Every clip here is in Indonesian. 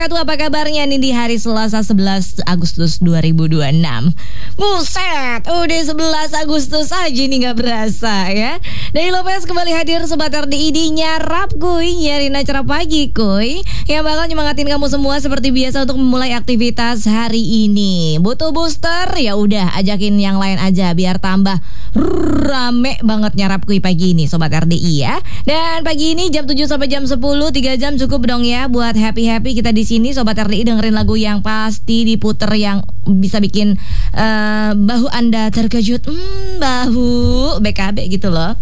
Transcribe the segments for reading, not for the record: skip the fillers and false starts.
Apa kabarnya nih di hari Selasa 11 Agustus 2026? Buset, udah 11 Agustus aja nih gak berasa ya. Dari Lopez kembali hadir Sobat RDID nyarap kuy, nyarin acara pagi kuy, yang bakal nyemangatin kamu semua seperti biasa untuk memulai aktivitas hari ini. Butuh booster? Ya udah, ajakin yang lain aja biar tambah rame banget nyarap kuy pagi ini Sobat RDI ya. Dan pagi ini jam 7 sampai jam 10, 3 jam cukup dong ya buat happy-happy kita di sini Sobat RDI, dengerin lagu yang pasti diputer yang bisa bikin bahu Anda terkejut, bahu BKB gitu loh.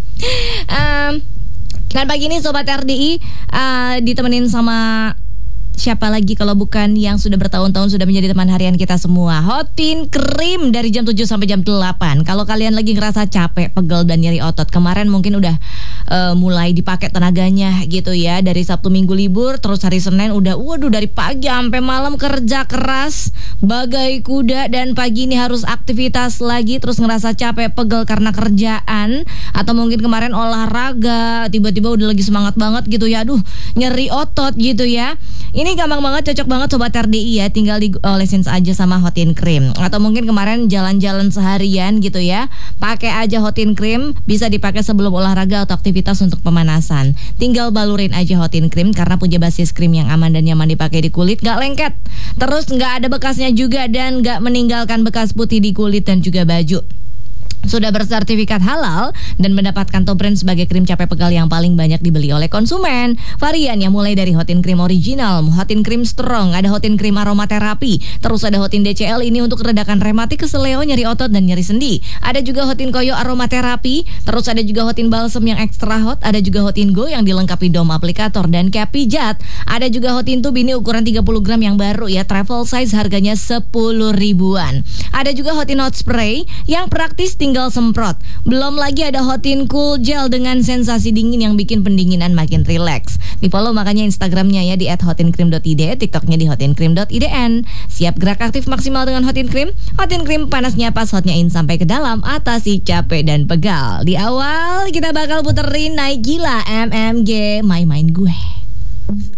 Dan pagi ini Sobat RDI ditemenin sama siapa lagi kalau bukan yang sudah bertahun-tahun sudah menjadi teman harian kita semua, Hotin Krim dari jam 7 sampai jam 8. Kalau kalian lagi ngerasa capek, pegel dan nyeri otot, kemarin mungkin udah mulai dipakai tenaganya gitu ya. Dari Sabtu Minggu libur, terus hari Senin udah waduh dari pagi sampai malam kerja keras bagai kuda, dan pagi ini harus aktivitas lagi, terus ngerasa capek, pegel karena kerjaan, atau mungkin kemarin olahraga tiba-tiba udah lagi semangat banget gitu ya, aduh nyeri otot gitu ya. Ini gampang banget, cocok banget Sobat RDI ya, tinggal diolesin aja sama Hotin Krim. Atau mungkin kemarin jalan-jalan seharian gitu ya, pakai aja Hotin Krim, bisa dipakai sebelum olahraga atau aktivitas untuk pemanasan. Tinggal balurin aja Hotin Krim karena punya basis krim yang aman dan nyaman dipakai di kulit, gak lengket, terus gak ada bekasnya juga, dan gak meninggalkan bekas putih di kulit dan juga baju. Sudah bersertifikat halal dan mendapatkan top brand sebagai krim capek pegal yang paling banyak dibeli oleh konsumen. Variannya mulai dari Hotin Krim Original, Hotin Krim Strong, ada Hotin Krim Aromaterapi, terus ada Hotin DCL ini untuk redakan rematik, keseleo, nyeri otot dan nyeri sendi. Ada juga Hotin Koyo Aromaterapi, terus ada juga Hotin Balsem yang ekstra hot, ada juga Hotin Go yang dilengkapi dom aplikator dan cap pijat. Ada juga Hotin Tube ini ukuran 30 gram yang baru ya, travel size, harganya 10 ribuan. Ada juga Hotin Hot Spray yang praktis tinggal semprot. Belum lagi ada Hotin Cool Gel dengan sensasi dingin yang bikin pendinginan makin rileks. Di follow makanya Instagramnya ya di @hotinkrim.id, TikToknya di hotinkrim.idn. Siap gerak aktif maksimal dengan Hotin Krim. Hotin Krim panasnya pas, hotnya in sampai ke dalam, atasi capek dan pegal. Di awal kita bakal puterin Naik Gila MMG My Mind Gue.